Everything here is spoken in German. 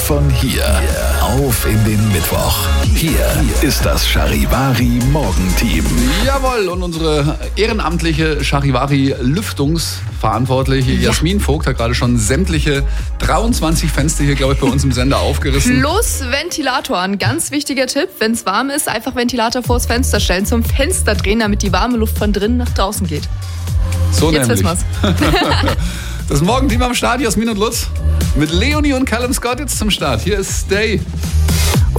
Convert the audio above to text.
von hier auf in den Mittwoch. Hier ist das Charivari Morgenteam. Jawohl, und unsere ehrenamtliche Charivari-Lüftungsverantwortliche Jasmin Vogt hat gerade schon sämtliche 23 Fenster hier, glaube ich, bei uns im Sender aufgerissen. Plus Ventilator, ein ganz wichtiger Tipp. Wenn es warm ist, einfach Ventilator vors Fenster stellen, zum Fenster drehen, damit die warme Luft von drinnen nach draußen geht. So Jetzt nämlich. wissen wir's. Das Morgenteam am Start, Jasmin und Lutz. Mit Leonie und Callum Scott jetzt zum Start. Hier ist Stay.